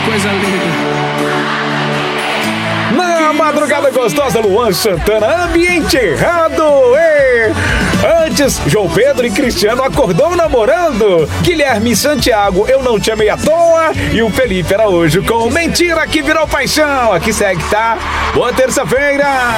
coisa linda. Na madrugada gostosa, Luan Santana, ambiente errado. Antes, João Pedro e Cristiano acordou namorando. Guilherme e Santiago, eu não te amei à toa. E o Felipe Araújo com Mentira que virou paixão. Aqui segue, tá? Boa terça-feira.